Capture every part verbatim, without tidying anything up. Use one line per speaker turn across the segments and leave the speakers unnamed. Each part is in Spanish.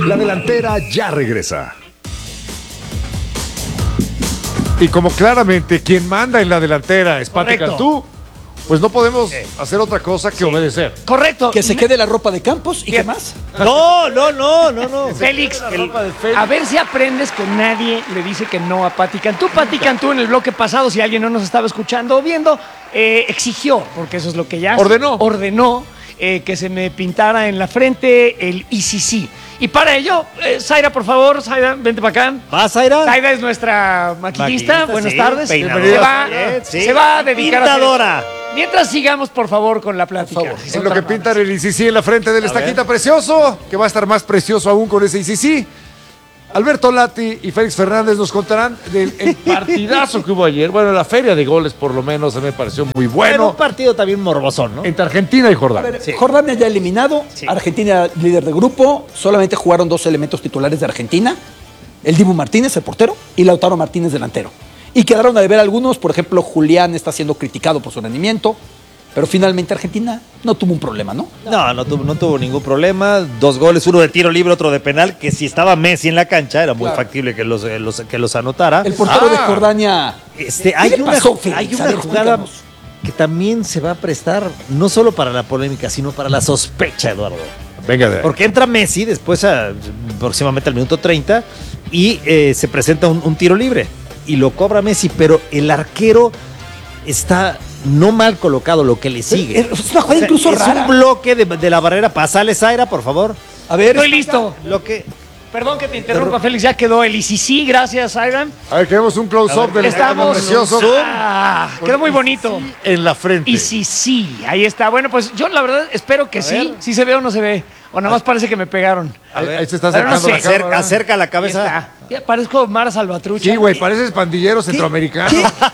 La delantera ya regresa.
Y como claramente quien manda en la delantera es Pati
Correcto.
Cantú, pues no podemos hacer otra cosa que obedecer.
Correcto.
Que se quede la ropa de Campos y
Bien.
qué más.
No, no, no, no, no.
Félix,
La
el-
ropa de Félix.
a ver si aprendes que nadie le dice que no a Pati Cantú. Pati Cantú en el bloque pasado, si alguien no nos estaba escuchando o viendo, eh, exigió, porque eso es lo que ya hace,
Ordenó.
ordenó eh, que se me pintara en la frente el I C C. Y para ello, eh, Zaira, por favor, Zaira, vente para acá.
¿Vas, Zaira?
Zaira es nuestra maquillista.
Maquillista,
Buenas
sí,
tardes.
peinadora,
Se va,
bien, sí.
se va a dedicar
Pintadora.
a hacer- Mientras sigamos, por favor, con la plática.
Por favor.
Si
En
son
lo que
tan amables.
pintan el I C C en la frente del estaquita precioso, que va a estar más precioso aún con ese I C C. Alberto Lati y Félix Fernández nos contarán del el partidazo que hubo ayer. Bueno, la feria de goles, por lo menos, a mí me pareció muy
Bueno,
bueno.
un partido también morbosón, ¿no?
Entre Argentina y
A
Jordania.
ver, Jordania ya eliminado, Argentina líder de grupo, solamente jugaron dos elementos titulares de Argentina, el Dibu Martínez, el portero, y Lautaro Martínez, delantero. Y quedaron a deber algunos, por ejemplo, Julián está siendo criticado por su rendimiento, pero finalmente Argentina no tuvo un problema, ¿no?
No, no tuvo, no tuvo ningún problema. Dos goles, uno de tiro libre, otro de penal, que si estaba Messi en la cancha era muy
Claro.
factible que los, eh, los- que los anotara.
El portero
Ah.
de Jordania...
Este,
¿Qué
hay
le
una,
pasó, Félix?
hay
A
una
ver,
jugada
explícanos.
que también se va a prestar no solo para la polémica, sino para la sospecha, Eduardo.
Venga de ahí.
Porque entra Messi después, a, próximamente al minuto treinta, y eh, se presenta un, un tiro libre. Y lo cobra Messi, pero el arquero está no mal colocado, lo que le sigue.
Es una jugada incluso
es
rara.
un bloque de, de la barrera. Pasale, Zaira, por favor.
A ver,
Estoy listo.
Lo que...
Perdón que te interrumpa, Félix. Ya quedó el I C C. Gracias, Zaira.
A ver, queremos un close-up del
Estamos.
precioso
Ah, quedó muy bonito.
en la frente.
Y sí, sí, ahí está. Bueno, pues yo la verdad espero que sí. Si se ve o no se ve. O nada más parece que me pegaron.
Ahí, ahí se está
Pero no
acercando
sé.
la
Acerca,
cámara.
acerca la
Ahí
cabeza.
está. Ya parezco Mara Salvatrucha.
Sí, güey, pareces pandillero centroamericano.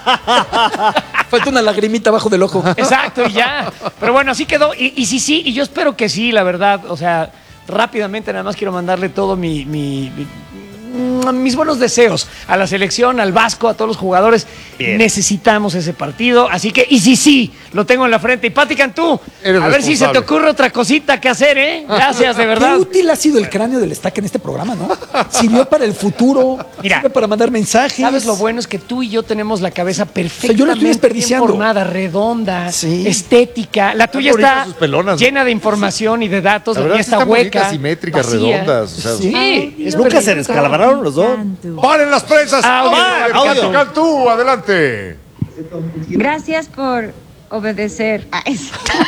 falta una lagrimita abajo del ojo.
Exacto, y ya. Pero bueno, así quedó. Y, y sí, sí, y yo espero que sí, la verdad. O sea, rápidamente nada más quiero mandarle todo mi, mi- mi- mis buenos deseos a la selección, al Vasco, a todos los jugadores.
Bien.
Necesitamos ese partido. Así que, y sí, sí, lo tengo en la frente. Y Pati Cantú,
Eres
a ver si se te
responsable.
ocurre otra cosita que hacer, ¿eh? Gracias, de verdad.
Qué útil ha sido el cráneo del estaque en este programa, ¿no? Sirvió para el futuro,
Mira,
sirve para mandar mensajes.
¿Sabes lo bueno? Es que tú y yo tenemos la cabeza perfectamente
O sea, yo la estoy desperdiciando.
bien formada, redonda,
Sí.
estética. La tuya
bonitas
está
sus pelonas, ¿no?
llena de información y de datos.
La
La,
verdad
mía
sí
está
están
hueca,
bonitas, simétricas,
vacía.
redondas, o sea,
sí, es
Nunca se
perfecto.
descalabraron los dos.
¡Paren las prensas!
Audio,
¡Audio!
audio.
Pati Cantú, adelante.
Gracias por obedecer. Ah, es-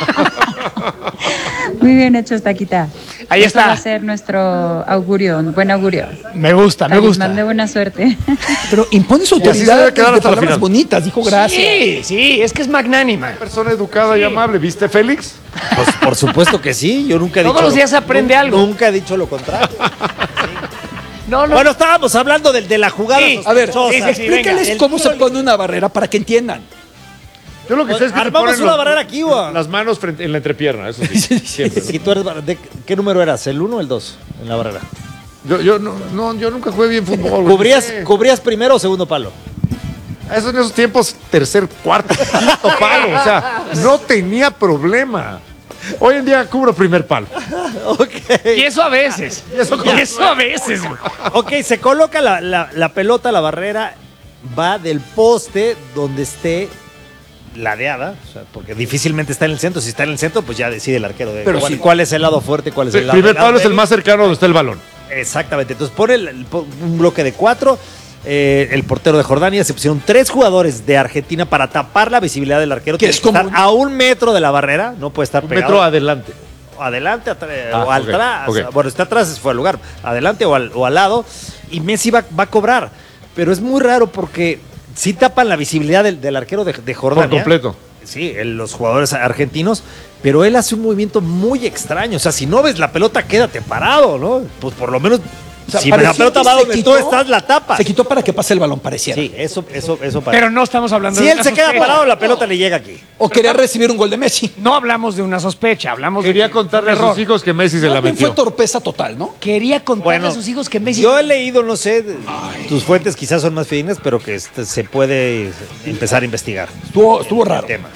Muy bien hecho, Taquita.
Ahí
Esto
está.
va a ser nuestro augurio, un buen augurio.
Me gusta, me
Talismán
gusta.
de buena suerte.
Pero impone su
así se
autoridad
debe quedar
de
hasta la
palabras
final.
bonitas, dijo gracias.
Sí, sí, es que es magnánima.
Persona educada y amable, ¿viste, Félix?
Pues, por supuesto que sí. Yo nunca he
Todos
dicho.
los
lo-
días se aprende
nu-
algo.
Nunca he dicho lo contrario.
No, no.
Bueno, estábamos hablando de, de la jugada.
Sí.
A ver,
sospechosa.
sí, sí, sí, venga.
explícales
El
cómo
tiro
se pone una barrera para que entiendan.
Yo lo que sé es que te
Armamos
ponen
una
los-
barrera aquí, güey.
las manos frente, en la entrepierna, eso sí. siempre, ¿no?
Si tú eres bar- ¿de qué número eras? ¿El uno o el dos en la barrera?
Yo, yo, no, no, yo nunca jugué bien fútbol. güey.
¿Cubrías,
Sí.
¿Cubrías primero o segundo palo?
Eso en esos tiempos, tercer, cuarto, quinto palo. O sea, no tenía problema. Hoy en día cubro primer palo.
Ok.
Y eso a veces. Y eso, a veces, güey.
Ok, se coloca la, la- la pelota, la barrera, va del poste donde esté ladeada, o sea, porque difícilmente está en el centro. Si está en el centro, pues ya decide el arquero de
Pero
cuál,
sí.
cuál es el lado fuerte, cuál es
Sí,
el lado
primer
el lado
palo es el
débil.
más cercano donde está el balón.
Exactamente. Entonces pone el- el- un bloque de cuatro. eh, el portero de Jordania, se pusieron tres jugadores de Argentina para tapar la visibilidad del arquero.
Que
Tiene
es
que estar
común.
a un metro de la barrera, no puede estar
Un
pegado.
metro adelante.
Adelante atra-
Ah,
o
ok,
atrás.
ok.
Bueno, está atrás, fue al lugar. Adelante o al, o al lado. Y Messi va, va a cobrar. Pero es muy raro porque sí tapan la visibilidad del, del arquero de, de Jordania.
Por completo.
Sí, el- los jugadores argentinos. Pero él hace un movimiento muy extraño. O sea, si no ves la pelota, quédate parado, ¿no? Pues por lo menos,
O sea,
si la
parecía
pelota
que
va
se
donde
quitó-
tú estás, la tapas.
Se quitó para que pase el balón, pareciera.
Sí, eso, eso, eso parece.
Pero no estamos hablando
Si
de
él
una
se queda
sospecha.
parado, la pelota le llega aquí.
O quería recibir un gol de Messi.
No hablamos de una sospecha, hablamos de
Quería
que-
contarle a
error.
sus hijos que Messi se la
Más bien
metió.
fue torpeza total, ¿no?
Quería contarle
Bueno,
a sus hijos que Messi.
Yo he leído, no sé, tus fuentes quizás son más fidedignas, pero que este, se puede empezar a investigar
Estuvo, estuvo
el
raro.
tema.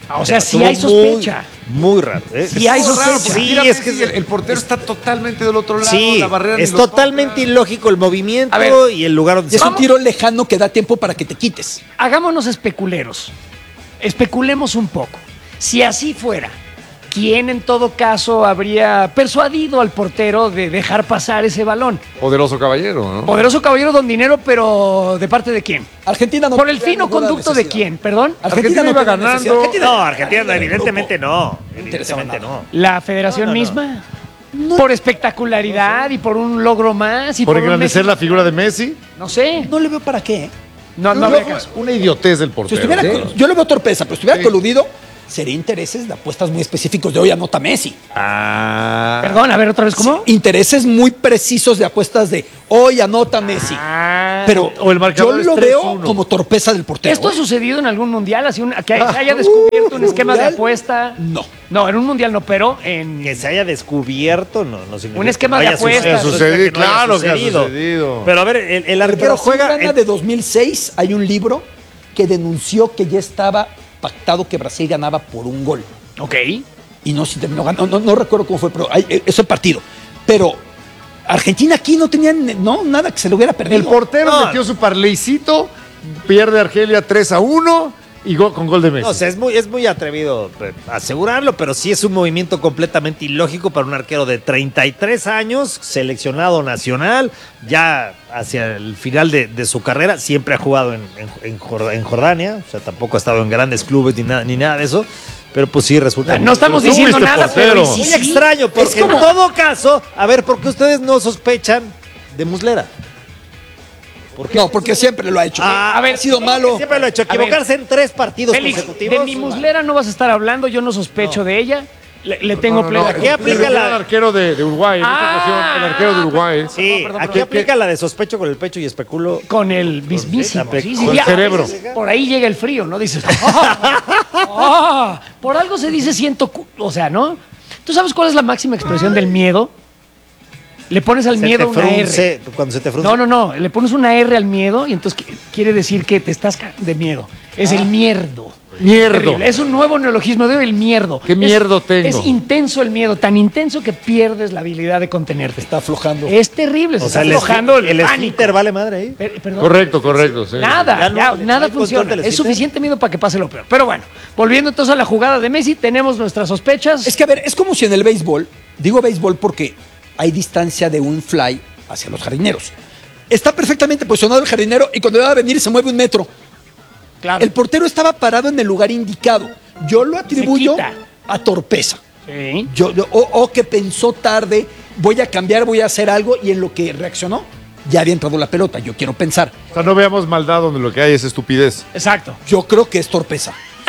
O sea, sí
Estuvo
hay sospecha.
Muy, muy raro. ¿eh?
Sí hay
Estuvo raro,
sospecha.
porque
Sí,
mira,
es que
Messi, el, el portero está totalmente del otro lado.
Sí,
la barrera ni
es
los
totalmente
toca.
ilógico el movimiento
A ver,
y el lugar donde
Y es
se
un tiro lejano que da tiempo para que te quites.
Hagámonos especuleros. Especulemos un poco. Si así fuera, ¿quién en todo caso habría persuadido al portero de dejar pasar ese balón?
Poderoso caballero, ¿no?
Poderoso caballero don dinero, pero ¿de parte de quién?
Argentina no
Por el
tenía
fino
ninguna
conducto de
necesidad.
quién, perdón.
Argentina iba
tenía
ganando.
necesidad. Argentina-
No, Argentina evidentemente no.
interesaba
Evidentemente
nada.
no.
La federación
No, no, no.
misma. Por espectacularidad y por un logro más. Y
Por
por un
engrandecer
Messi-
la figura de Messi.
No sé.
No le veo para qué. ¿eh?
No, no
Yo-
habría caso.
una idiotez del
Si
portero.
estuviera,
¿sí?
Yo le veo torpeza, pero si estuviera
Sí.
coludido, sería intereses de apuestas muy específicos de hoy anota Messi.
Ah.
Perdón, a ver otra vez, ¿cómo?
Intereses muy precisos de apuestas de hoy anota Messi.
Ah.
Pero
o el marcador
yo
es
lo
tres
veo
uno.
como torpeza del portero.
¿Esto ha
¿eh?
sucedido en algún mundial? Así un- que se haya descubierto un esquema de
¿Mundial?
apuesta.
No.
No, en un mundial no, pero en.
Que se haya descubierto, no, no significa
Un esquema
que no
de
haya
apuestas.
sucedido,
Sucedido,
significa que no haya
claro que ha
sucedido.
sucedido.
Pero a ver, el, el
El
arquero
Brasil
juega.
gana
en-
de dos mil seis, hay un libro que denunció que ya estaba pactado que Brasil ganaba por un gol.
Ok.
Y no si terminó ganando, no, no recuerdo cómo fue, pero hay, eh, ese partido. Pero Argentina aquí no tenía no, nada que se le hubiera perdido.
El portero
No.
metió su parleycito, pierde Argelia tres a uno y go- con gol de Messi.
No, o sea, es muy, es muy atrevido eh, asegurarlo, pero sí es un movimiento completamente ilógico para un arquero de treinta y tres años, seleccionado nacional, ya hacia el final de, de su carrera, siempre ha jugado en, en- en Jor- en Jordania, o sea, tampoco ha estado en grandes clubes ni nada, ni nada de eso, pero pues sí resulta...
No estamos
Tú
diciendo
fuiste
nada,
portero.
pero ¿y si
Muy
sí?
extraño, porque
como-
en todo caso, a ver, ¿por qué ustedes no sospechan de Muslera? ¿Por qué?
No, porque siempre lo ha hecho.
Ah,
a ver,
ha sido malo.
Siempre lo he hecho,
A ver.
equivocarse en tres partidos
Félix,
consecutivos.
de mi muslera no vas a estar hablando, yo no sospecho de ella. Le, le tengo
No, no,
plena
no,
Aquí
el-
aplica
el
la-
arquero de, de Uruguay, en esta
Ah.
ocasión, el arquero de Uruguay.
Sí,
perdón,
aquí
perdón.
aplica la de sospecho con el pecho y especulo.
con el mismísimo.
Con
Sí, sí,
el
ya,
cerebro.
Por ahí llega el frío, ¿no? Dices, "Ah, ah". Por algo se dice siento, cu-". O sea, ¿no? ¿Tú sabes cuál es la máxima expresión del miedo? Le pones al
Se
miedo
te
una
frunce,
R.
cuando se te frunce.
No, no, no. Le pones una R al miedo y entonces qui- quiere decir que te estás ca- de miedo. Es el mierdo.
Mierdo.
Terrible. Es un nuevo neologismo de hoy, el mierdo.
¿Qué
Es-
mierdo tengo?
Es intenso el miedo, tan intenso que pierdes la habilidad de contenerte.
Está aflojando.
Es terrible, se
O sea,
está
el,
aflojando el,
el
pánico.
esfínter vale madre ahí.
Per- perdón.
Correcto, correcto. Sí.
Nada,
Ya no-
ya,
no hay
nada
control
funciona.
del
Es
esfínter.
suficiente miedo para que pase lo peor. Pero bueno, volviendo entonces a la jugada de Messi, tenemos nuestras sospechas.
Es que, a ver, es como si en el béisbol, digo béisbol porque hay distancia de un fly hacia los jardineros. Está perfectamente posicionado el jardinero y cuando va a venir se mueve un metro.
claro.
El portero estaba parado en el lugar indicado. Yo lo atribuyo
quita.
a torpeza.
Sí.
Yo, yo- o, o que pensó tarde, voy a cambiar, voy a hacer algo, y en lo que reaccionó, ya había entrado la pelota. Yo quiero pensar.
O sea, no veamos maldad donde lo que hay es estupidez.
Exacto.
Yo creo que es torpeza.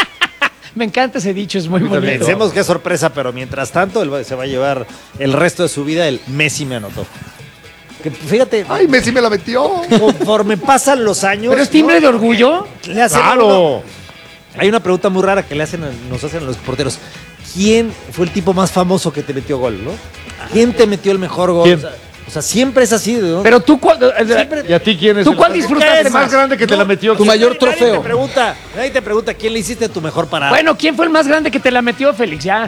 Me encanta ese dicho, es muy
mí también.
bonito.
Pensemos qué sorpresa, pero mientras tanto él va- se va a llevar el resto de su vida el Messi me anotó. Que fíjate,
¡Ay, Messi me la metió!
conforme pasan los años.
Pero es timbre de orgullo.
le hacen uno-
¡Claro!
hay una pregunta muy rara que le hacen, a- nos hacen a los porteros. ¿Quién fue el tipo más famoso que te metió gol, no? ¿Quién te metió el mejor gol?
¿Quién?
O sea, o sea, siempre es así, ¿no?
Pero tú, ¿cuál,
¿Y a ti quién es?
¿Tú
el-
cuál disfrutaste
el más
más?
grande que te
No,
la metió?
tu mayor
Nadie
trofeo.
te pregunta, nadie te pregunta quién le hiciste tu mejor parada.
Bueno, ¿quién fue el más grande que te la metió, Félix? Ya.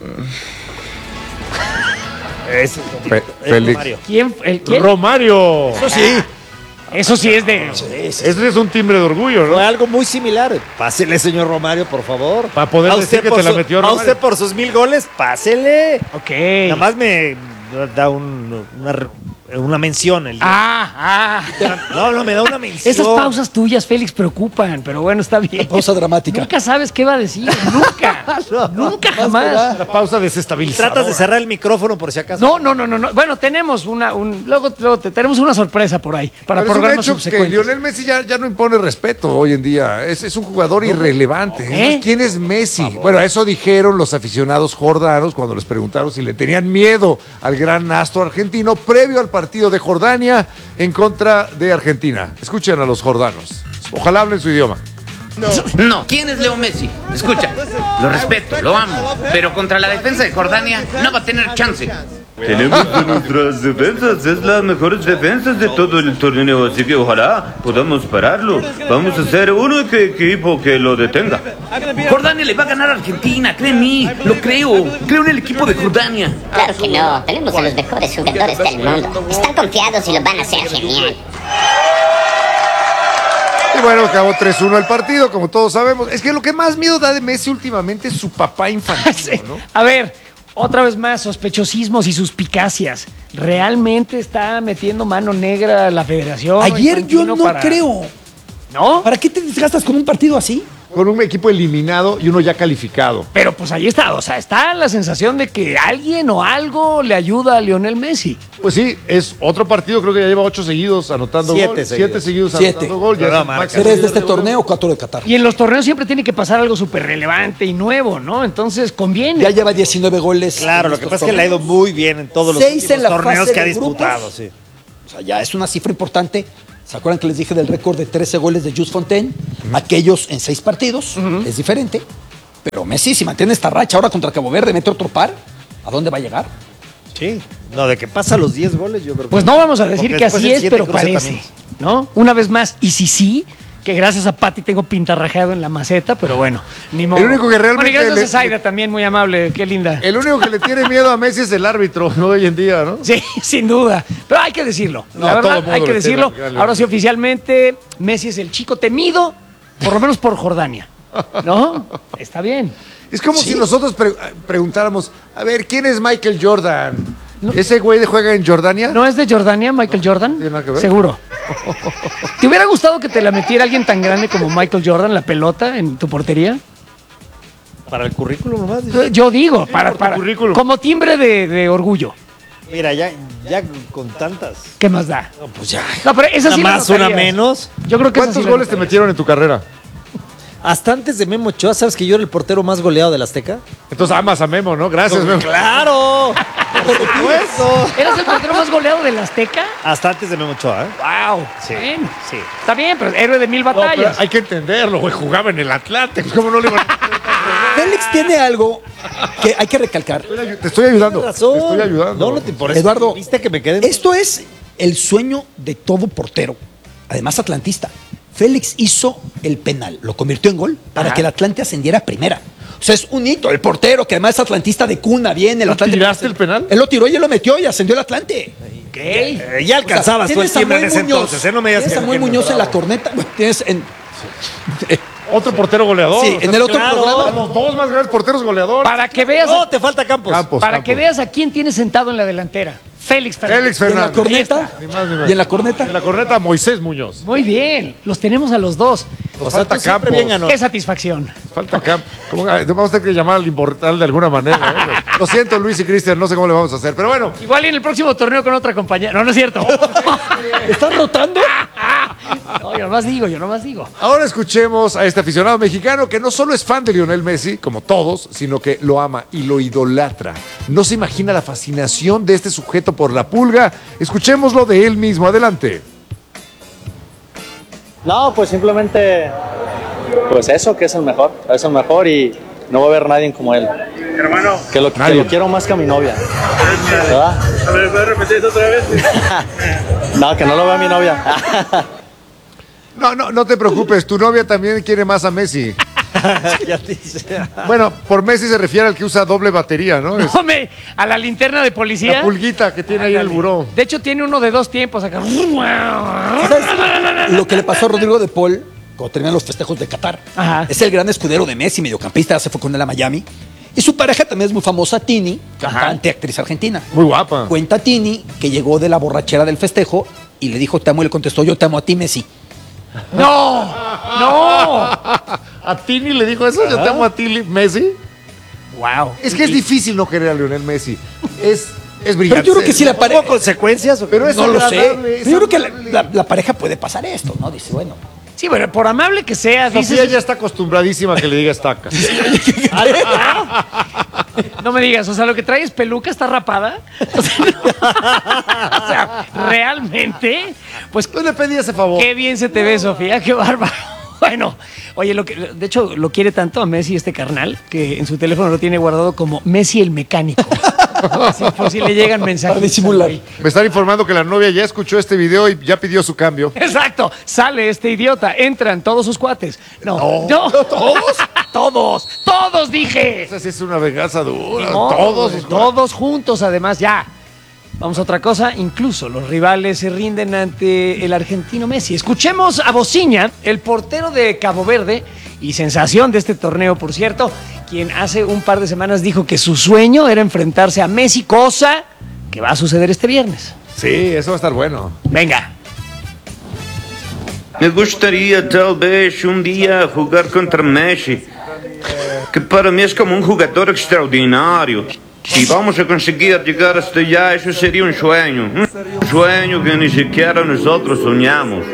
es,
Fe-
es
Félix.
Romario.
¿Quién? El, quién?
¡Romario!
Eso sí.
Eso sí es de.
Ese es un timbre de orgullo,
Fue
¿no?
algo muy similar. Pásele, señor Romario, por favor.
Para poder
A
decir que
por
te la
su-
metió
A
Romario.
usted por sus mil goles, pásele.
Ok.
Nada más me da un- una, una mención. El
Ah, ah.
No, no, me da una mención.
Esas pausas tuyas, Félix, preocupan, pero bueno, está bien.
Pausa dramática.
Nunca sabes qué va a decir. Nunca. Nunca jamás.
La pausa desestabilizadora.
Tratas de cerrar el micrófono por si acaso.
No, no, no, no, no. Bueno, tenemos una, un, luego, luego te- tenemos una sorpresa por ahí para
Pero es un
programas
hecho que
subsecuentes.
Lionel Messi ya, ya no impone respeto hoy en día. Es, es un jugador irrelevante.
¿Eh?
¿Quién es Messi? Bueno, eso dijeron los aficionados jordanos cuando les preguntaron si le tenían miedo al gran astro argentino previo al partido de Jordania en contra de Argentina. Escuchen a los jordanos. Ojalá hablen su idioma.
No, ¿quién es Leo Messi? Escucha, lo respeto, lo amo, pero contra la defensa de Jordania no va a tener chance.
Tenemos de nuestras defensas, es las mejores defensas de todo el torneo, así que ojalá podamos pararlo. Vamos a ser uno equipo que lo detenga.
Jordania le va a ganar a Argentina, cree en mí, lo creo. Creo en el equipo de Jordania.
Claro que no, tenemos a los mejores jugadores del mundo. Están confiados y lo van a hacer genial.
Y bueno, acabó tres uno el partido, como todos sabemos. Es que lo que más miedo da de Messi últimamente es su papá infantil, ¿no?
A ver, otra vez más, sospechosismos y suspicacias. ¿Realmente está metiendo mano negra a la federación?
Ayer yo
Infantino
no
para-
creo.
¿No?
¿Para qué te desgastas con un partido así?
Con un equipo eliminado y uno ya calificado.
Pero pues ahí está, o sea, está la sensación de que alguien o algo le ayuda a Lionel Messi.
Pues sí, es otro partido, creo que ya lleva ocho seguidos anotando
Siete
gol.
seguidos.
Siete seguidos
Siete.
anotando gol. Ya
Pero
es
no
el
marca.
máximo
¿Tres de este
líder
torneo o cuatro de Qatar?
Y en los torneos siempre tiene que pasar algo súper relevante y nuevo, ¿no? Entonces conviene.
Ya lleva diecinueve goles.
Claro,
en
lo que
estos
pasa es que le ha ido
torneos.
muy bien en todos los
Seis
últimos
en la
torneos
fase
que ha
de grupos.
disputado, sí.
O sea, ya es una cifra importante. ¿Se acuerdan que les dije del récord de trece goles de Jules Fontaine? Aquellos en seis partidos. Es diferente. Pero Messi, si mantiene esta racha ahora contra Cabo Verde, mete otro par, ¿a dónde va a llegar?
Sí. No, de que pasa los diez goles, yo creo que
Pues no vamos a decir
Porque
que
después
así
el
es,
siete
pero
cruce
parece,
también.
¿no? Una vez más, y si sí, que gracias a Pati tengo pintarrajeado en la maceta, pero bueno, ni modo.
El único que realmente
Bueno, y gracias
le-
a Zaida también, muy amable, qué linda.
El único que le tiene miedo a Messi es el árbitro, ¿no? Hoy en día, ¿no?
Sí, sin duda. Pero hay que decirlo.
No,
la
todo
verdad,
mundo
hay que
le
decirlo.
teme, dale.
Ahora sí, oficialmente, Messi es el chico temido, por lo menos por Jordania. ¿No? Está bien.
Es como si nosotros pre- preguntáramos, a ver, ¿quién es Michael Jordan? ¿Ese güey de juega en Jordania?
¿No es de Jordania, Michael Jordan?
¿Tiene nada que ver?
Seguro. ¿Te hubiera gustado que te la metiera alguien tan grande como Michael Jordan, la pelota, en tu portería?
para el currículum nomás.
Yo digo, para,
por tu
para
currículum.
como timbre de, de orgullo.
Mira, ya, ya con tantas.
¿Qué más da?
No, pues ya.
No, pero esa
Una
sí la
más, una
notarías.
menos.
Yo creo que esa
¿Cuántos
sí la
goles te
notarías.
metieron en tu carrera?
Hasta antes de Memo Ochoa, ¿sabes que yo era el portero más goleado del Azteca?
Entonces amas a Memo, ¿no? Gracias, Memo.
¡Claro! Por supuesto.
¿Eras el portero más goleado del Azteca?
Hasta antes de Memo Ochoa, ¿eh?
¡Wow!
Sí,
Bien.
sí.
Está bien, pero héroe de mil
No, pero
batallas.
hay que entenderlo, güey. Jugaba en el Atlante. ¿Cómo no le iban a...
Félix tiene algo que hay que recalcar.
Te estoy ayudando.
Tienes razón.
Te estoy ayudando.
No, no te por eso.
Eduardo,
¿Viste que me quedé?
Esto es el sueño de todo portero, además atlantista. Félix hizo el penal, lo convirtió en gol para
Ajá.
que el Atlante ascendiera a primera. O sea, es un hito. El portero, que además es atlantista de cuna, bien. El
¿Tú
Atlante.
tiraste el penal?
Él lo tiró y él lo metió y ascendió el Atlante.
Eh, ya alcanzabas tú el
tienes
timbre en
Samuel
ese
Muñoz,
entonces, ¿eh? No me digas
tienes
que-
Samuel
que-
Muñoz en la corneta. Tienes en,
Otro portero goleador.
sí,
O sea,
en el otro
claro.
programa.
Los dos más grandes porteros goleadores.
Para que veas,
No, te falta Campos.
Campos.
para que veas a quién tienes sentado en la delantera. Félix Fernández.
Félix
Y en la
Fernández.
corneta.
Ni más ni menos.
Y en la corneta.
En la corneta, Moisés Muñoz.
Muy bien, los tenemos a los dos.
O sea,
falta
tú siempre
Campos.
bien ganó.
Qué satisfacción.
Falta Camp. ¿Cómo? Vamos a tener que llamar al inmortal de alguna manera. ¿eh? Lo siento, Luis y Cristian, no sé cómo le vamos a hacer. Pero bueno,
Igual y en el próximo torneo con otra compañera. No, no es cierto.
¿Estás rotando?
No, yo nomás digo, yo nomás digo.
ahora escuchemos a este aficionado mexicano que no solo es fan de Lionel Messi, como todos, sino que lo ama y lo idolatra. No se imagina la fascinación de este sujeto por la pulga. Escuchémoslo de él mismo. Adelante.
No, pues simplemente, pues eso, que es el mejor, es el mejor y no va a haber nadie como él.
Hermano,
Que lo, que
Nadie.
lo quiero más que a mi novia. ¿Verdad?
a ver, ¿puedes repetir eso otra vez?
No, que no lo vea mi novia.
No, no, no te preocupes, tu novia también quiere más a Messi.
Ya te hice.
Bueno, por Messi se refiere al que usa doble batería, ¿no? Es
Hombre, a la linterna de policía.
la pulguita que tiene ahí en el buró.
De hecho, tiene uno de dos tiempos acá.
¿Sabes lo que le pasó a Rodrigo de Paul cuando terminan los festejos de Qatar?
Ajá.
Es el gran escudero de Messi, mediocampista, se fue con él a Miami. Y su pareja también es muy famosa, Tini, cantante, actriz argentina.
Muy guapa.
Cuenta Tini que llegó de la borrachera del festejo y le dijo te amo y le contestó yo te amo a ti, Messi.
¡No! ¡No!
¿A Tini le dijo eso? Yo te amo a ti, Li- Messi.
¡Wow!
Es que es difícil no querer a Lionel Messi. Es, es brillante.
Pero yo creo que sí la
¿Hubo
pareja...
consecuencias? o qué?
Pero es
No lo sé.
agradable, es
Pero yo creo que la,
amable.
la- la pareja puede pasar esto, ¿no? Dice, bueno.
Sí, bueno, por amable que sea,
Sofía
dices.
ya está acostumbradísima a que le diga estaca.
No me digas, o sea, lo que trae es peluca, está rapada. O sea, no. O sea, realmente, pues
Tú le pedí ese favor.
qué bien se te ve, Sofía, qué bárbaro. Bueno, oye, lo que, de hecho, lo quiere tanto a Messi este carnal que en su teléfono lo tiene guardado como Messi el mecánico. Así por si le llegan mensajes.
Para disimular.
Me están informando que la novia ya escuchó este video y ya pidió su cambio.
Exacto, sale este idiota, entran todos sus cuates. No, no, todos, todos, todos dije.
Esa sí es una venganza dura.
No,
Todos.
todos juntos, además, ya. Vamos a otra cosa, incluso los rivales se rinden ante el argentino Messi. Escuchemos a Bociña, el portero de Cabo Verde y sensación de este torneo, por cierto, quien hace un par de semanas dijo que su sueño era enfrentarse a Messi, cosa que va a suceder este viernes.
Sí, eso va a estar bueno.
Venga.
Me gustaría tal vez un día jugar contra Messi, que para mí es como un jugador extraordinario. Si vamos a conseguir llegar hasta allá, eso sería un sueño. Un sueño que ni siquiera nosotros soñamos.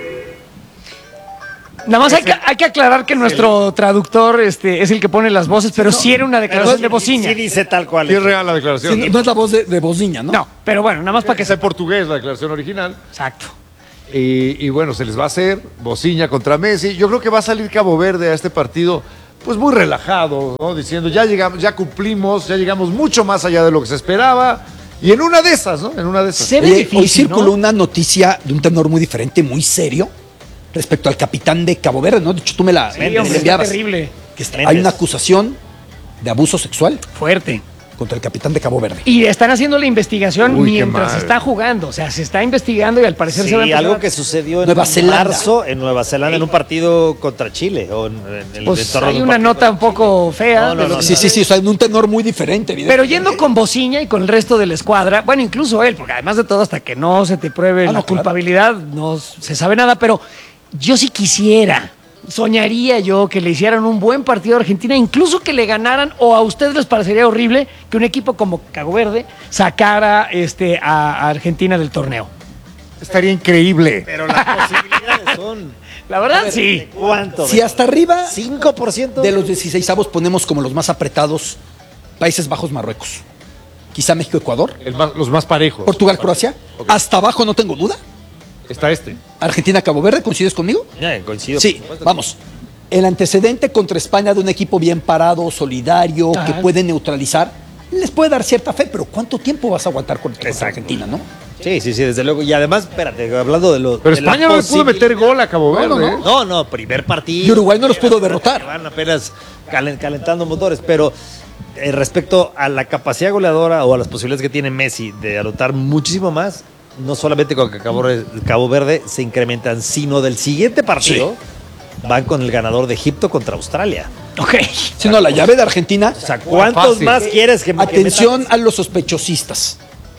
Nada más hay que, hay que aclarar que nuestro traductor este, es el que pone las voces, pero sí era una declaración de Bociña.
Sí dice tal cual.
Sí es real la declaración.
Sí, no es la voz de, de Bociña, ¿no?
No, pero bueno, nada más para que
Es en
se...
portugués la declaración original.
Exacto.
Y, y bueno, se les va a hacer Bociña contra Messi. Yo creo que va a salir Cabo Verde a este partido pues muy relajado, ¿no? Diciendo, ya llegamos, ya cumplimos, ya llegamos mucho más allá de lo que se esperaba. Y en una de esas, ¿no? En una de esas.
Se ve
Oye,
difícil,
hoy circuló
¿no?
una noticia de un tenor muy diferente, muy serio, respecto al capitán de Cabo Verde, ¿no? De hecho, tú me la,
Sí,
me
hombre,
la
está
enviabas.
terrible.
Que está- hay una acusación de abuso sexual
Fuerte.
contra el capitán de Cabo Verde.
Y están haciendo la investigación
Uy, qué
mientras
mal.
se está jugando. O sea, se está investigando y al parecer se va a
Sí,
empezar
algo
a-
que sucedió en
Nueva Zelanda.
marzo en Nueva Zelanda en un partido contra Chile o en, en el
Pues
entorno de
hay
un
una
partido
nota un poco fea.
No, no,
de lo
no,
que-
Sí, sí, sí, o sea, en un tenor muy diferente,
Pero
evidentemente.
yendo con Bociña y con el resto de la escuadra, bueno, incluso él, porque además de todo, hasta que no se te pruebe
Ah,
la
no, claro.
culpabilidad, no se sabe nada, pero yo sí quisiera, soñaría yo que le hicieran un buen partido a Argentina, incluso que le ganaran, o a ustedes les parecería horrible que un equipo como Cabo Verde sacara este, a, a Argentina del torneo.
Estaría increíble.
Pero las posibilidades son
La verdad, sí.
¿cuánto?
Si hasta arriba
cinco por ciento
de los dieciseisavos ponemos como los más apretados Países Bajos, Marruecos, quizá México, Ecuador,
El más- los más parejos.
Portugal, Croacia, hasta abajo no tengo duda.
Está este.
Argentina, Cabo Verde, ¿coincides conmigo?
Ya, coincido.
Sí,
por supuesto.
vamos. El antecedente contra España de un equipo bien parado, solidario,
Ajá.
que puede neutralizar, les puede dar cierta fe, pero ¿cuánto tiempo vas a aguantar contra, contra Argentina, no?
Sí, sí, sí, desde luego. Y además, espérate, hablando de lo
Pero
de la
España no le pudo
posibilidad-
meter gol a Cabo Verde.
No, no,
¿eh?
No, no, primer partido.
Y Uruguay no los pudo derrotar.
Van apenas calen- calentando motores, pero eh, respecto a la capacidad goleadora o a las posibilidades que tiene Messi de anotar muchísimo más, no solamente con que Cabo, Re- Cabo Verde se incrementan, sino del siguiente partido van con el ganador de Egipto contra Australia.
Ok.
Sino la llave de Argentina.
O sea, ¿cuántos
Fácil.
más quieres que que
Atención
metan?
a los sospechosistas.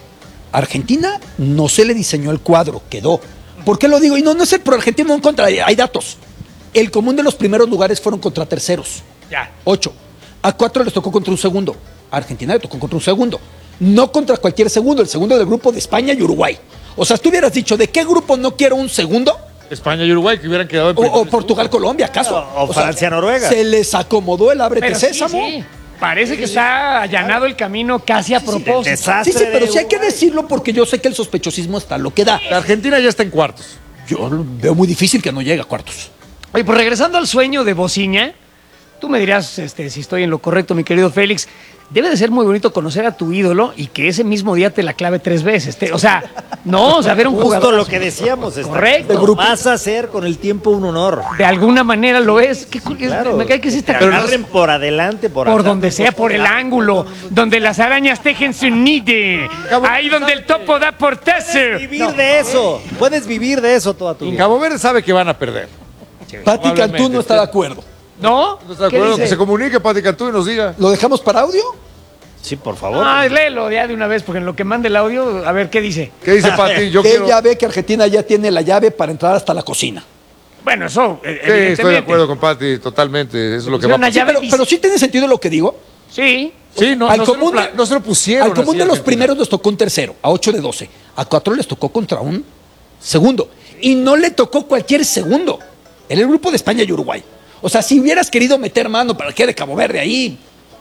Argentina no se le diseñó el cuadro, quedó. ¿Por qué lo digo? Y no, no es el pro argentino, no en contra, hay datos. El común de los primeros lugares fueron contra terceros.
Ya.
Ocho. A cuatro les tocó contra un segundo. A Argentina le tocó contra un segundo. No contra cualquier segundo, el segundo del grupo de España y Uruguay. O sea, tú hubieras dicho, ¿de qué grupo no quiero un segundo?
España y Uruguay que hubieran quedado en
O,
primer
o Portugal, Colombia, ¿acaso?
O- o Francia, Noruega.
Se les acomodó el ábrete
Pero sí,
sésamo.
sí. Parece que está allanado el camino casi a propósito.
desastre
Sí, sí, pero
de
sí hay que
Uruguay.
decirlo porque yo sé que el sospechosismo está lo que da.
La Argentina ya está en cuartos.
Yo veo muy difícil que no llegue a cuartos.
Oye, pues regresando al sueño de Bociña, tú me dirás este, si estoy en lo correcto, mi querido Félix. Debe de ser muy bonito conocer a tu ídolo y que ese mismo día te la clave tres veces. Te- o sea, no, o sea, ver un
Justo
jugador.
lo que decíamos. está-
Correcto.
de grupo. Vas a ser con el tiempo un honor.
De alguna manera lo es. Qué cu-
Claro.
Me cae que sí está
Te
pero
agarren por adelante, por
por
atrás,
donde sea, por el ángulo, donde las arañas tejen su nido, ahí donde el topo da portazo.
Vivir de eso. Puedes vivir de eso toda tu
Y
vida.
Cabo Verde sabe que van a perder.
Pati Cantú no está de acuerdo.
¿No?
¿No está de
¿Qué
acuerdo?
dice?
Que se comunique Pati Cantú y nos diga.
¿Lo dejamos para audio?
Sí, por favor.
Ah, léelo ya de una vez, porque en lo que mande el audio, a ver qué dice.
¿Qué dice Pati? Yo
que
quiero...
ella ve que Argentina ya tiene la llave para entrar hasta la cocina.
Bueno, eso, eh,
Sí, estoy de
evidentemente.
acuerdo con Pati, totalmente. Eso es lo que va a
Una
pasar.
Sí,
llave
pero,
dis-
pero sí tiene sentido lo que digo.
Sí.
Sí, no,
al
no,
común,
se lo, pla- no se lo pusieron.
al común
así
de
a
los
Argentina.
primeros les tocó un tercero, a ocho de doce. A cuatro les tocó contra un segundo. Y no le tocó cualquier segundo. Era el grupo de España y Uruguay. O sea, si hubieras querido meter mano para que de Cabo Verde ahí,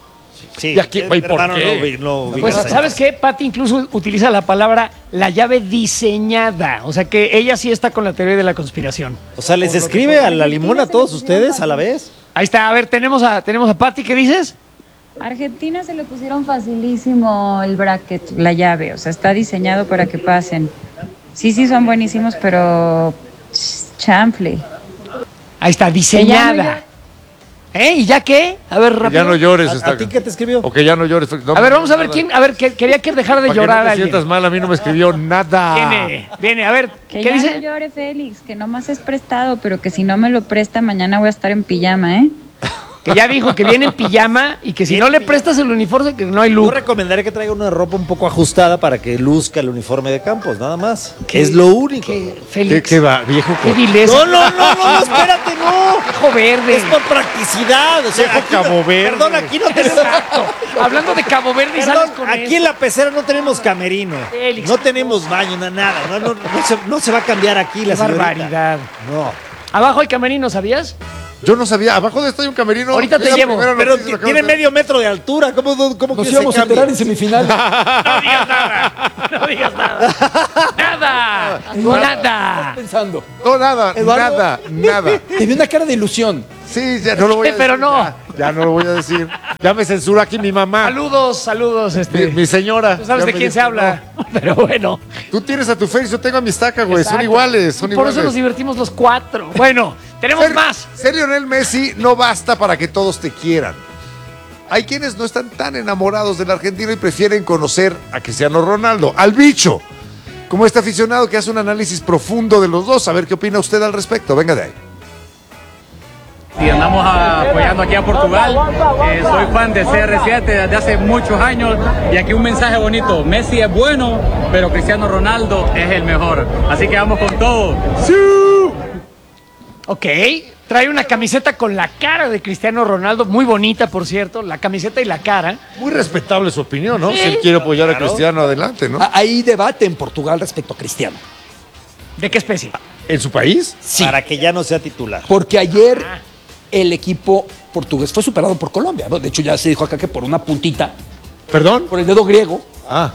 Sí,
¿Y aquí-
eh,
y por
hermano,
qué?
no vi- no vi-
Pues,
no sé.
¿sabes qué? Pati incluso utiliza la palabra la llave diseñada. O sea que ella sí está con la teoría de la conspiración.
O sea, ¿les escribe a la limón a todos ustedes a la vez?
Ahí está, a ver, tenemos a, tenemos a Pati, ¿qué dices?
Argentina se le pusieron facilísimo el bracket, la llave, o sea, está diseñado para que pasen. Sí, sí, son buenísimos, pero ch- chanfle.
Ahí está, diseñada. ¿Eh? ¿Y ya qué? A ver,
Que
rápido.
ya no llores.
¿A,
está-
a ti qué te escribió?
O que ya no llores. No,
A ver, vamos a ver
nada.
quién. A ver, que, quería que dejara de
Para
llorar
que no te
alguien.
sientas mal, a mí no me escribió nada.
Viene, viene, a ver,
Que
¿qué
ya
dice?
no llore, Félix, que nomás es prestado, pero que si no me lo presta, mañana voy a estar en pijama, ¿eh?
Que ya dijo que viene en pijama y que si no le prestas el uniforme, que no hay
Yo
look.
recomendaría que traiga una ropa un poco ajustada para que luzca el uniforme de Campos, nada más.
¿Qué?
Es lo único.
¿Qué,
¿Qué,
Félix?
qué va, viejo?
¿Qué vileza?
No, no, no, no, no, espérate, no.
Ojo verde.
Es por practicidad. O sea,
Viejo
aquí no-
Cabo Verde.
Perdón, aquí no tenemos.
Exacto. Hablando de Cabo Verde y
Perdón,
sales con
aquí
esto.
en la pecera no tenemos camerino.
Félix.
No tenemos baño, na- nada. No, no, no, se, no se va a cambiar aquí
Qué
la señorita.
barbaridad.
No.
Abajo hay camerino, ¿sabías?
Yo no sabía. Abajo de esto hay un camerino.
Ahorita te
Es la
llevo.
primera
Pero
noticia,
ti-
lo acabo
tiene
de-
medio metro de altura. ¿Cómo, cómo
Nos
que
íbamos
se
a enterar
cambie?
en semifinal.
No digas nada. No digas nada. Nada. Nada.
Pensando.
No, nada,
Eduardo.
nada, nada.
Te vi una cara de ilusión.
Sí, ya no lo voy a
Eh,
decir.
pero no.
Ya, ya no lo voy a decir. Ya me censura aquí mi mamá.
Saludos, saludos. Este.
Mi, mi señora.
Tú sabes
Ya
de
me
quién
dijo,
se habla. Pero bueno.
no. Tú tienes a tu Face, yo tengo a mi estaca, güey. Son
Exacto.
iguales, son
Por
iguales.
eso nos divertimos los cuatro. Bueno, tenemos
Ser-
más.
Ser Lionel Messi no basta para que todos te quieran. Hay quienes no están tan enamorados del argentino y prefieren conocer a Cristiano Ronaldo, al bicho. Como este aficionado que hace un análisis profundo de los dos. A ver qué opina usted al respecto. Venga de ahí.
Y andamos a- apoyando aquí a Portugal. Eh, soy fan de C R siete desde hace muchos años y aquí un mensaje bonito. Messi es bueno, pero Cristiano Ronaldo es el mejor. Así que vamos con todo.
Ok. Trae una camiseta con la cara de Cristiano Ronaldo, muy bonita, por cierto, la camiseta y la cara.
Muy respetable su opinión, ¿no?
Sí.
Si él quiere apoyar a
Claro.
Cristiano, adelante, ¿no?
Ah, Hay debate en Portugal respecto a Cristiano.
¿De qué especie?
¿En su país?
Sí.
Para que ya no sea titular.
Porque ayer el equipo portugués fue superado por Colombia, ¿no? De hecho, ya se dijo acá que por una puntita,
¿Perdón?
por el dedo griego.
Ah.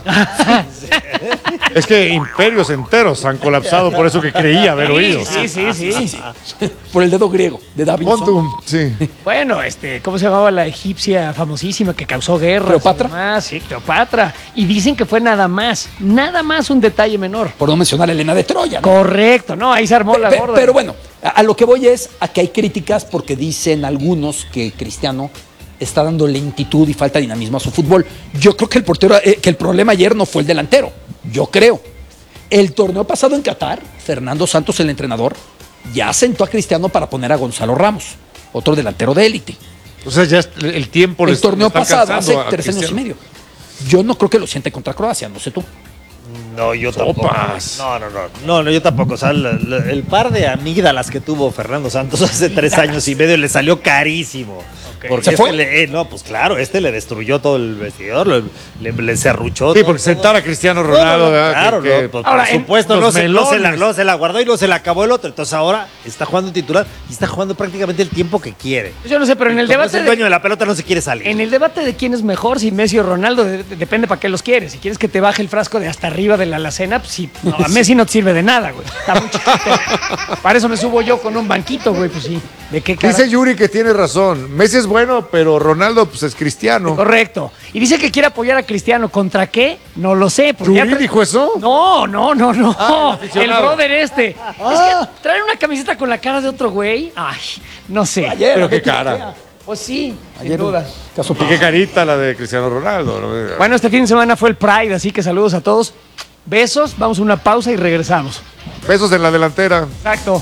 Es que imperios enteros han colapsado por eso que creía haber oído.
Sí, sí, sí, sí.
Por el dedo griego de Davinson.
Montum, sí.
Bueno, este, ¿cómo se llamaba la egipcia famosísima que causó guerra?
¿Cleopatra?
Sí, Cleopatra. Y dicen que fue nada más, nada más un detalle menor.
Por no mencionar a Elena de Troya, ¿no?
Correcto, no, ahí se armó la
Pe-
gorda.
Pero bueno, a, a lo que voy es a que hay críticas porque dicen algunos que Cristiano está dando lentitud y falta de dinamismo a su fútbol. Yo creo que el portero, eh, que el problema ayer no fue el delantero. Yo creo. El torneo pasado en Qatar, Fernando Santos, el entrenador, ya sentó a Cristiano para poner a Gonzalo Ramos, otro delantero de élite.
O sea, ya el tiempo
El
les-
torneo
le está
pasado, hace
alcanzando a
tres años y
Cristiano.
medio. Yo no creo que lo siente contra Croacia, no sé tú.
No, yo tampoco.
Sopas.
No, no, no. No, no, yo tampoco. O sea, la- la- el par de amígdalas que tuvo Fernando Santos hace tres años y medio le salió carísimo. Porque
¿Se
este
fue?
le- eh, no, pues claro, este le destruyó todo el vestidor, le, le, le serruchó.
Sí,
todo,
porque
todo.
sentar a Cristiano
No,
Ronaldo,
no,
¿verdad?
claro,
Que- que-
no, pues,
Ahora,
por
en
supuesto,
los
no se, no, se la,
melones.
no se la guardó y luego se la acabó el otro. Entonces ahora está jugando en titular y está jugando prácticamente el tiempo que quiere.
Yo no sé, pero en el
Como
debate
es el
de,
dueño de la pelota no se quiere salir.
en el debate de quién es mejor, si Messi o Ronaldo, de- de- depende para qué los quieres. Si quieres que te baje el frasco de hasta arriba de la alacena, pues sí. No, a Messi no te sirve de nada, güey. Está muy chiquito. Para eso me subo yo con un banquito, güey, pues sí. ¿De qué cara?
Dice Yuri que tiene razón. Messi es bueno, pero Ronaldo pues es cristiano.
Correcto. Y dice que quiere apoyar a Cristiano. ¿Contra qué? No lo sé. porque
¿Yuri
ya tra-
dijo eso?
No, no, no, no.
Ah, el
el
aficionado.
brother este. Es que traer una camiseta con la cara de otro güey. Ay, no sé.
Ayer,
Pero
¿a
qué
qué
cara.
te-
Pues sí, sin
Ayer,
duda.
caso
Y qué carita la de Cristiano Ronaldo. ¿no?
Bueno, este fin de semana fue el Pride, así que saludos a todos. Besos, vamos a una pausa y regresamos.
Besos en la delantera.
Exacto.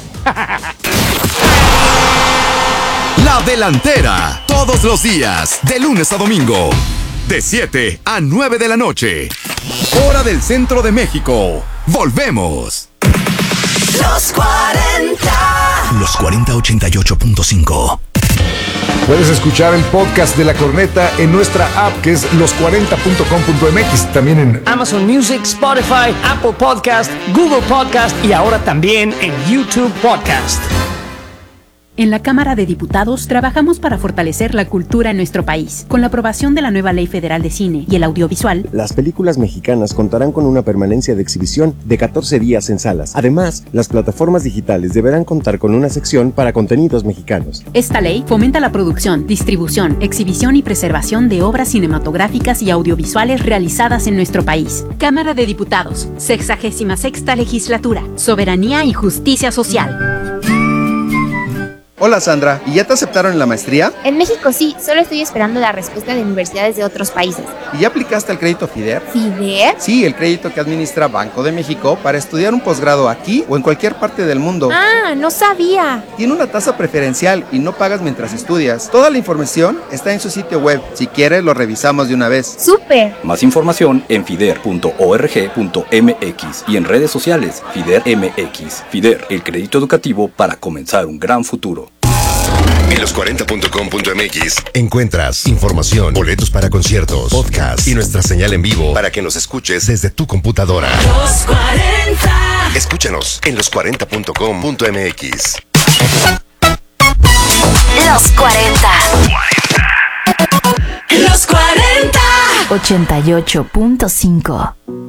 La Delantera. Todos los días, de lunes a domingo. De siete a nueve de la noche. Hora del centro de México. Volvemos.
Los cuarenta.
Los cuarenta ochenta y ocho punto cinco. Puedes escuchar el podcast de La Corneta en nuestra app que es los cuarenta punto com punto m x. También en
Amazon Music, Spotify, Apple Podcast, Google Podcast y ahora también en YouTube Podcast.
En la Cámara de Diputados trabajamos para fortalecer la cultura en nuestro país. Con la aprobación de la nueva Ley Federal de Cine y el Audiovisual,
las películas mexicanas contarán con una permanencia de exhibición de catorce días en salas. Además, las plataformas digitales deberán contar con una sección para contenidos mexicanos.
Esta ley fomenta la producción, distribución, exhibición y preservación de obras cinematográficas y audiovisuales realizadas en nuestro país. Cámara de Diputados, sexagésima sexta legislatura, soberanía y justicia social.
Hola Sandra, ¿y ya te aceptaron en la maestría?
En México sí, solo estoy esperando la respuesta de universidades de otros países.
¿Y ya aplicaste al crédito FIDER?
¿FIDER?
Sí, el crédito que administra Banco de México para estudiar un posgrado aquí o en cualquier parte del mundo.
Ah, no sabía.
Tiene una tasa preferencial y no pagas mientras estudias. Toda la información está en su sitio web. Si quieres, lo revisamos de una vez.
¡Súper!
Más información en fider punto org punto m x y en redes sociales FIDER M X. FIDER, el crédito educativo para comenzar un gran futuro.
En los cuarenta punto com punto m x encuentras información, boletos para conciertos, podcast y nuestra señal en vivo para que nos escuches desde tu computadora.
Los cuarenta.
Escúchanos en los cuarenta punto com punto m x.
Los cuarenta. Los cuarenta.
ochenta y ocho punto cinco.